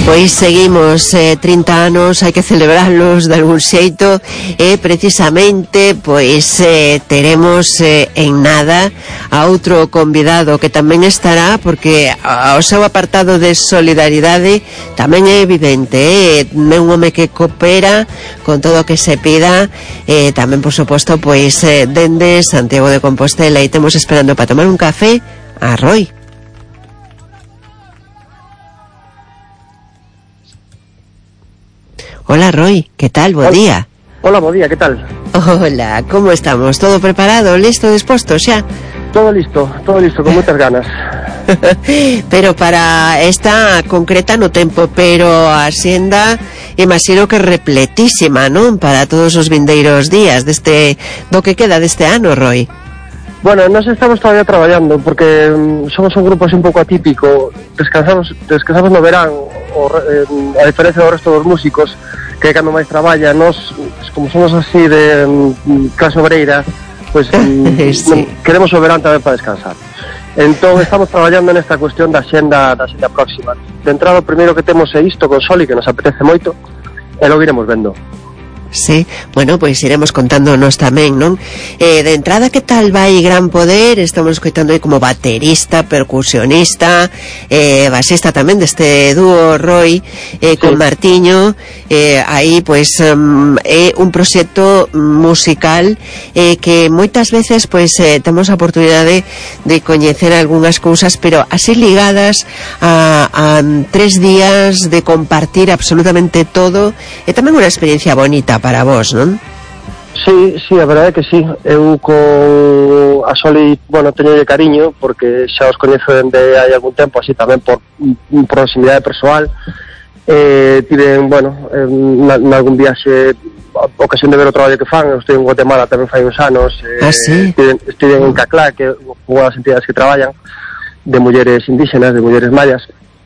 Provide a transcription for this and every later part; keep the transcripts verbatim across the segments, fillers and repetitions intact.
Pois seguimos, eh, trinta anos, hai que celebrarlos de algún xeito, e precisamente pois eh, teremos eh, en nada a outro convidado que tamén estará, porque o seu apartado de solidaridade tamén é evidente, eh, é un home que coopera con todo o que se pida, e eh, tamén por suposto pois eh, dende Santiago de Compostela, e temos esperando para tomar un café a Roy. Hola Roy, ¿qué tal? Bo día. Hola, bo día, ¿qué tal? Hola, ¿cómo estamos? ¿Todo preparado? ¿Listo? ¿Dispuesto xa? Todo listo, todo listo, con moitas ganas. Pero para esta concreta no tempo, pero a xenda imagino que repletísima, non? Para todos os vindeiros días deste do que queda deste ano, Roy. Bueno, nós estamos todavía traballando porque um, somos un grupo así un pouco atípico. Descansamos, descansamos no verán, o, eh, a diferencia do resto dos músicos, que cando máis traballa, nós, como somos así de um, clase obreira, pois pues, sí. Queremos o verán tamén para descansar. Entón estamos traballando nesta cuestión da xenda da xenda próxima. De entrada, o primeiro que temos é isto con Soli, que nos apetece moito, e logo iremos vendo. Sí, bueno, pois iremos contándonos tamén, non? Eh, de entrada, que tal vai Gran Poder? Estamos escoitando aí como baterista, percusionista, eh, basista tamén deste dúo Roy, eh, con sí. Martiño, eh, aí, pois, um, é un proxecto musical eh, que moitas veces, pois, eh, temos a oportunidade de coñecer algunhas cousas, pero así ligadas a, a tres días de compartir absolutamente todo, e tamén unha experiencia bonita para vos, non? Sí, sí, a verdade é que sí. Eu con a Soli, bueno, teño de cariño porque xa os coñezo dende hai algún tempo, así tamén por proximidade persoal. Eh, tiven, bueno, en algún viaxe a ocasión de ver o traballo que fan. Eu estive en Guatemala tamén fai uns anos. Eh, ah, sí? Estive, estive en CACLA, que é unha das entidades que traballan de mulleres indígenas, de mulleres mayas.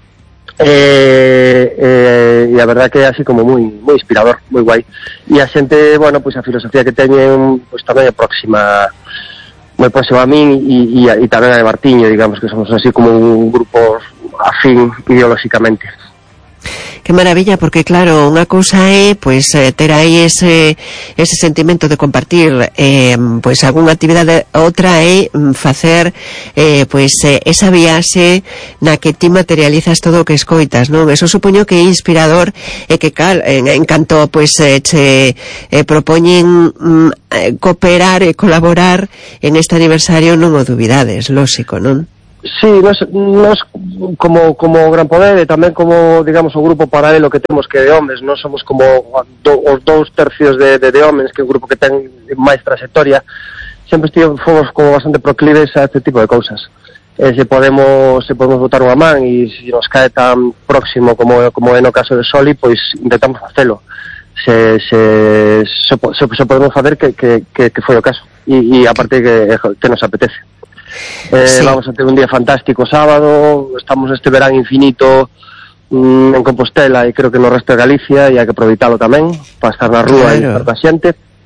Eh, eh, e a verdad que é así como moi moi inspirador, moi guai. E a xente, bueno, pois a filosofía que teñen pois tamén é próxima moi próxima a min e, e, e tamén a de Martiño, digamos que somos así como un grupo afín ideolóxicamente. Que maravilla, porque claro, unha cousa é pois eh, ter aí ese ese sentimento de compartir eh, pois algunha actividade, outra é facer eh, pois eh, esa viaxe na que ti materializas todo o que escoitas, non? Eso supoño que é inspirador e que cal, en, en canto pois eh, che eh, propoñen mm, cooperar e colaborar en este aniversario, non o dubidades, lóxico, non? Sí, nos, nos como, como Gran Poder e tamén como, digamos, o grupo paralelo que temos que é de homes, non somos como do, os dous tercios de, de, de homes, que é un grupo que ten máis trayectoria, sempre estivemos fomos como bastante proclives a este tipo de cousas. E se podemos, se podemos botar unha man e se nos cae tan próximo como, como é no caso de Soli, pois intentamos facelo. Se, se, se, se, se podemos facer que, que, que, que foi o caso. E, e aparte que, que nos apetece. Eh, sí. Vamos a ter un día fantástico sábado, estamos este verán infinito mm, en Compostela e creo que no resto de Galicia, e hai que aproveitalo tamén para estar na rúa claro. E estar da xente,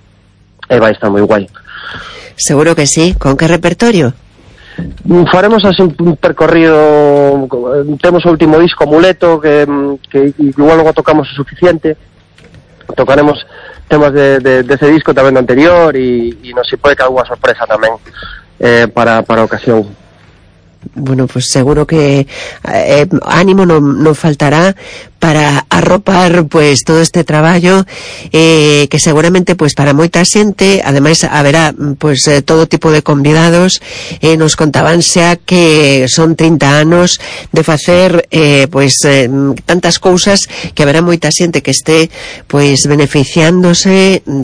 e vai estar moi guai. Seguro que sí. Con que repertorio? Faremos así un percorrido, temos o último disco Amuleto que, que igual logo tocamos o suficiente, tocaremos temas de, de, de ese disco tamén do anterior e, e non se pode que alguna sorpresa tamén Eh, para, para a ocasión. Bueno, pues seguro que eh, ánimo non, non faltará para arropar pues todo este traballo eh, que seguramente pues para moita xente, ademais haberá pues eh, todo tipo de convidados. Eh, nos contaban xa que son trinta anos de facer eh, pues eh, tantas cousas que haberá moita xente que este pues beneficiándose